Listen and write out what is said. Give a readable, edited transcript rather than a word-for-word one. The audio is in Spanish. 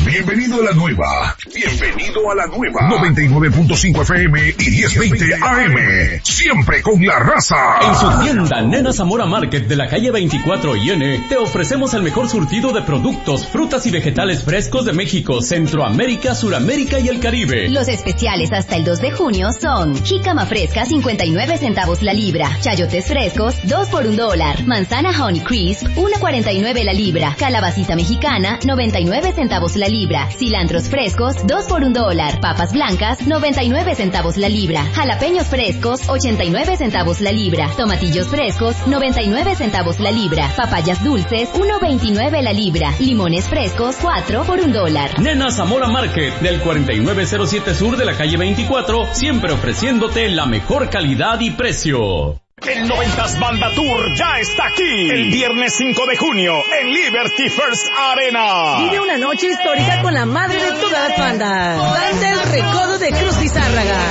Bienvenido a la nueva. Bienvenido a la nueva. 99.5 FM y 1020 AM. Siempre con la raza. En su tienda Nena Zamora Market de la calle 24 IN, te ofrecemos el mejor surtido de productos, frutas y vegetales frescos de México, Centroamérica, Suramérica y el Caribe. Los especiales hasta el 2 de junio son jícama fresca 59 centavos la libra, chayotes frescos 2 por $1, manzana Honey Crisp 1.49 la libra, calabacita mexicana 99 centavos la libra, cilantros frescos 2 por $1, papas blancas 99 centavos la libra, jalapeños frescos 89 centavos la libra, tomatillos frescos 99 centavos la libra, papayas dulces 1.29 la libra, limones frescos 4 por $1. Nena Zamora Market del 4907 Sur de la calle 24, siempre ofreciéndote la mejor calidad y precio. El 90s Banda Tour ya está aquí. El viernes 5 de junio en Liberty First Arena. Vive una noche histórica con la madre de todas las bandas. Banda El Recodo de Cruz Lizárraga.